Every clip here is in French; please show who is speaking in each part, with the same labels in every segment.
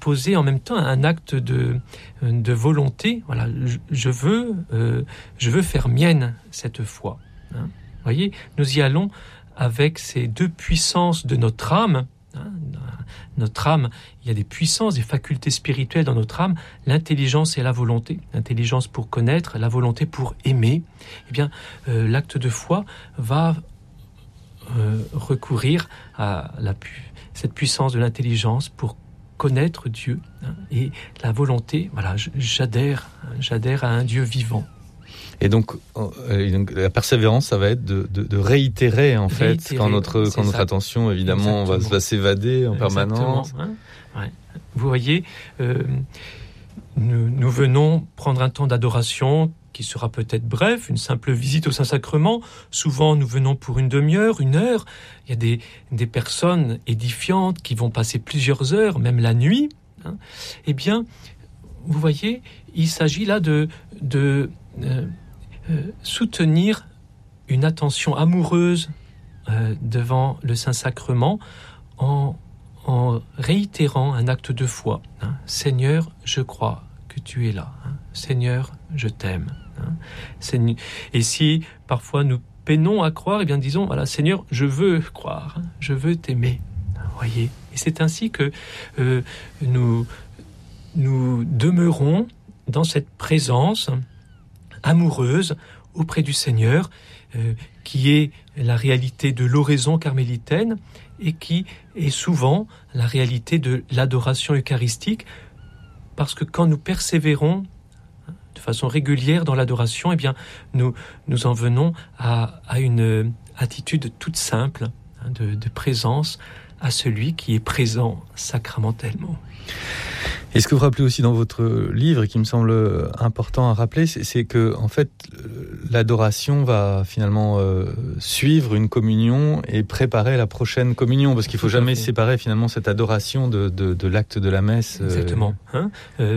Speaker 1: poser en même temps un acte de volonté. Voilà, je veux faire mienne cette foi. Hein. Vous voyez, nous y allons avec ces deux puissances de notre âme. Hein. Notre âme, il y a des puissances, des facultés spirituelles dans notre âme, l'intelligence et la volonté. L'intelligence pour connaître, la volonté pour aimer. Eh bien, l'acte de foi va recourir à cette puissance de l'intelligence pour connaître Dieu, hein, et la volonté, voilà, j'adhère à un Dieu vivant.
Speaker 2: Et donc la persévérance, ça va être de réitérer en fait quand notre attention évidemment va s'évader en permanence.
Speaker 1: Hein, ouais. Vous voyez, nous venons prendre un temps d'adoration qui sera peut-être bref, une simple visite au Saint-Sacrement. Souvent, nous venons pour une demi-heure, une heure. Il y a des personnes édifiantes qui vont passer plusieurs heures, même la nuit. Hein. Eh bien, vous voyez, il s'agit là de soutenir une attention amoureuse devant le Saint-Sacrement en réitérant un acte de foi. Hein. Seigneur, je crois que tu es là. Hein. Seigneur, je t'aime. Hein. Et si parfois nous peinons à croire, eh bien disons, voilà, Seigneur, je veux croire, hein. Je veux t'aimer. Voyez. Et c'est ainsi que nous demeurons dans cette présence amoureuse auprès du Seigneur, qui est la réalité de l'oraison carmélitaine et qui est souvent la réalité de l'adoration eucharistique, parce que quand nous persévérons de façon régulière dans l'adoration, eh bien, nous en venons à une attitude toute simple, hein, de présence à celui qui est présent sacramentellement.
Speaker 2: Et ce que vous rappelez aussi dans votre livre, et qui me semble important à rappeler, c'est que en fait, l'adoration va finalement suivre une communion et préparer la prochaine communion, parce qu'il ne faut jamais séparer finalement cette adoration de l'acte de la messe.
Speaker 1: Exactement. Hein,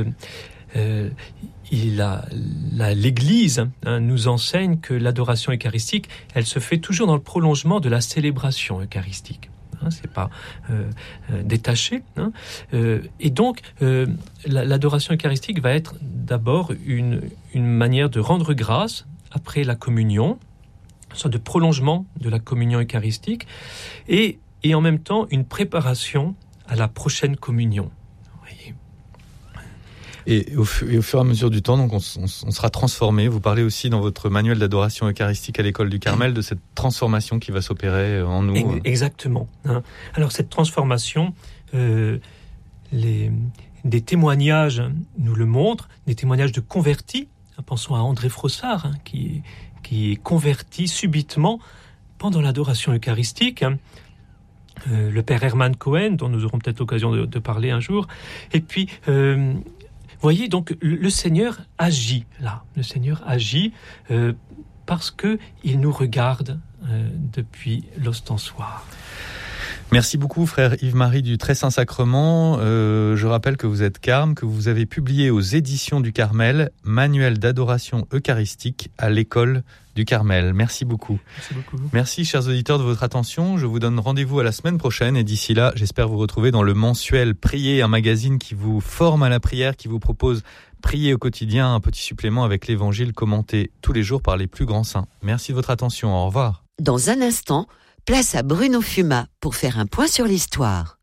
Speaker 1: l'Église nous enseigne que l'adoration eucharistique, elle se fait toujours dans le prolongement de la célébration eucharistique. C'est pas détaché. Hein. Et donc, l'adoration eucharistique va être d'abord une manière de rendre grâce après la communion, une sorte de prolongement de la communion eucharistique, et en même temps une préparation à la prochaine communion. Voyez.
Speaker 2: Et au fur et à mesure du temps, donc on sera transformé. Vous parlez aussi dans votre manuel d'adoration eucharistique à l'école du Carmel de cette transformation qui va s'opérer en nous.
Speaker 1: Exactement. Hein. Alors cette transformation, des témoignages nous le montrent, des témoignages de convertis. Pensons à André Frossard, hein, qui est converti subitement pendant l'adoration eucharistique. Hein. Le père Herman Cohen, dont nous aurons peut-être l'occasion de parler un jour. Et puis... voyez, donc le Seigneur agit là. Le Seigneur agit parce qu'il nous regarde depuis l'ostensoir.
Speaker 2: Merci beaucoup, frère Yves-Marie du Très Saint-Sacrement. Je rappelle que vous êtes carme, que vous avez publié aux éditions du Carmel, Manuel d'adoration eucharistique à l'école du Carmel. Merci beaucoup.
Speaker 1: Merci beaucoup.
Speaker 2: Merci, chers auditeurs, de votre attention. Je vous donne rendez-vous à la semaine prochaine et d'ici là, j'espère vous retrouver dans le mensuel Prier, un magazine qui vous forme à la prière, qui vous propose Prier au quotidien, un petit supplément avec l'évangile commenté tous les jours par les plus grands saints. Merci de votre attention. Au revoir.
Speaker 3: Dans un instant, place à Bruno Fuma pour faire un point sur l'histoire.